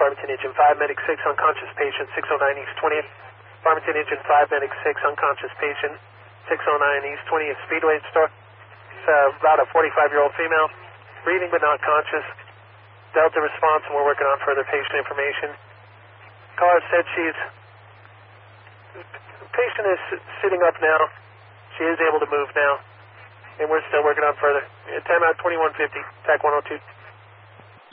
Farmington Engine 5, Medic 6, unconscious patient, 609 East 20th. Farmington Engine 5, Medic 6, unconscious patient, 609 East 20th Speedway store. It's about a 45-year-old female, breathing but not conscious. Delta response, and we're working on further patient information. Caller said patient is sitting up now. She is able to move now, and we're still working on further. Timeout 2150, TAC 102.